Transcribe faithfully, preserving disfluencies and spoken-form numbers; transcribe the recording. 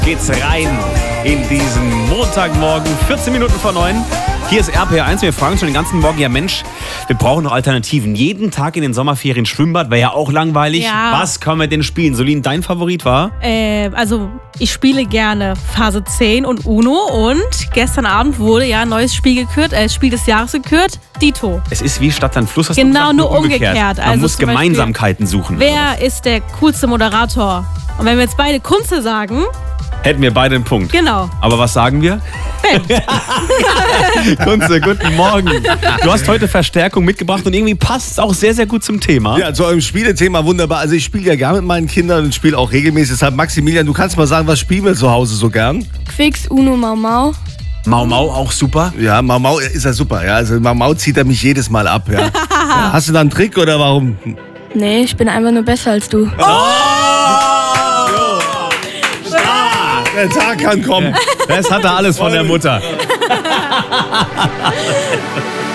geht's rein in diesen Montagmorgen, vierzehn Minuten vor neun. Hier ist R P R eins. Wir fragen schon den ganzen Morgen, ja Mensch, wir brauchen noch Alternativen. Jeden Tag in den Sommerferien Schwimmbad wäre ja auch langweilig. Ja. Was können wir denn spielen? Solin, dein Favorit war? Äh, also ich spiele gerne Phase zehn und Uno und gestern Abend wurde ja ein neues Spiel gekürt, äh, Spiel des Jahres gekürt, Dito. Es ist wie Stadt, Land, Fluss. Hast Genau, du gesagt, nur umgekehrt. Man Also muss zum Beispiel, Gemeinsamkeiten suchen. Wer ist der coolste Moderator? Und wenn wir jetzt beide Kunze sagen, hätten wir beide einen Punkt. genau. Aber was sagen wir? Kunze, guten Morgen. Du hast heute Verstärkung mitgebracht und irgendwie passt es auch sehr, sehr gut zum Thema. Ja, zu eurem Spielethema wunderbar. Also ich spiele ja gern mit meinen Kindern und spiele auch regelmäßig. Deshalb, Maximilian, du kannst mal sagen, was spielen wir zu Hause so gern? Quicks, Uno, Mau Mau. Mau Mau auch super. Ja, Mau Mau ist ja super. Ja. Also Mau Mau zieht er mich jedes Mal ab. Ja. Ja. Hast du da einen Trick oder warum? Nee, ich bin einfach nur besser als du. Der Tag kann kommen. Das hat er alles von der Mutter.